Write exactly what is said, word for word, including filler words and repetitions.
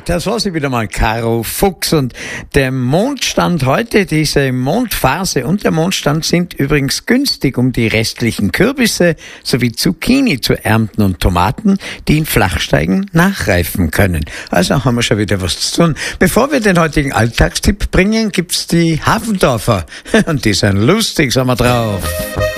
Das war sie wieder mal, Caro Fuchs. Und der Mondstand heute, diese Mondphase und der Mondstand sind übrigens günstig, um die restlichen Kürbisse sowie Zucchini zu ernten und Tomaten, die in Flachsteigen nachreifen können. Also haben wir schon wieder was zu tun. Bevor wir den heutigen Alltagstipp bringen, gibt's die Hafendorfer. Und die sind lustig, sagen wir drauf.